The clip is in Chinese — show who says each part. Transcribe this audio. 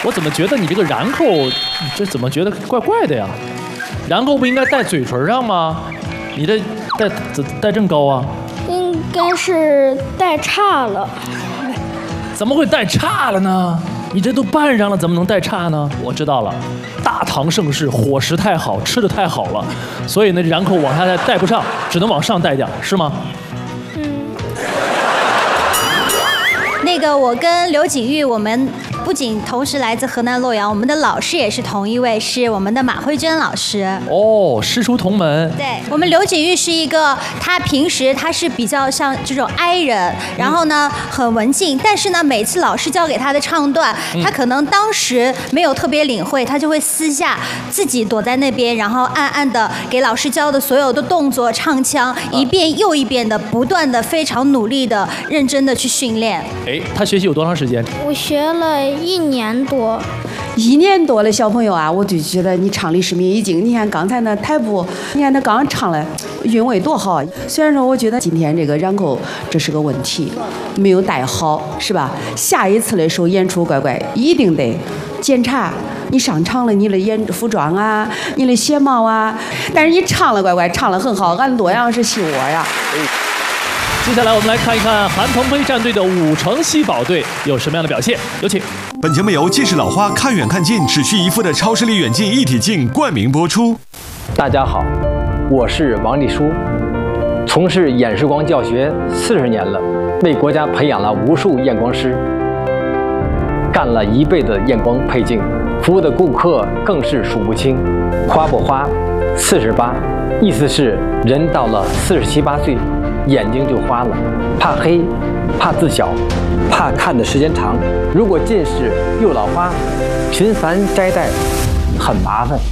Speaker 1: 我怎么觉得你这个然后，这怎么觉得怪怪的呀？然后不应该戴嘴唇上吗？你这戴正高啊？
Speaker 2: 应该是戴差了。
Speaker 1: 怎么会戴差了呢？你这都办上了，怎么能戴差呢？我知道了，大唐盛世，伙食太好，吃的太好了，所以呢，然后往下戴不上，只能往上戴点，是吗？
Speaker 3: 那个，我跟刘景玉，我们不仅同时来自河南洛阳，我们的老师也是同一位，是我们的马慧娟老师。
Speaker 1: 哦，师出同门。
Speaker 3: 对，我们刘景玉是一个，他平时他是比较像这种 I 人，然后呢很文静，但是呢每次老师教给他的唱段，他可能当时没有特别领会，他就会私下自己躲在那边，然后暗暗的给老师教的所有的动作唱腔一遍又一遍的，不断的非常努力的认真的去训练。
Speaker 1: 哎，他学习有多长时间？
Speaker 2: 我学了1年多。
Speaker 4: 1年多的小朋友啊，我就觉得你唱的是民已经。你看刚才那台步，你看他刚唱了，韵味多好。虽然说我觉得今天这个然后这是个问题，没有带好，是吧？下一次的时候演出乖乖一定得检查。你上场了，你的服装啊，你的鞋帽啊，但是你唱了乖乖，唱了很好，俺洛阳是戏窝呀。
Speaker 1: 接下来我们来看一看韩鹏飞战队的5城西宝队有什么样的表现，有请。
Speaker 5: 本节目由近视老花看远看近只需一副的超视力远近一体镜冠名播出。
Speaker 6: 大家好，我是王立书，从事眼视光教学40年了，为国家培养了无数验光师，干了1辈子验光配镜，服务的顾客更是数不清。花不花48，意思是人到了47、8岁，眼睛就花了，怕黑，怕字小，怕看的时间长。如果近视又老花，频繁摘戴很麻烦。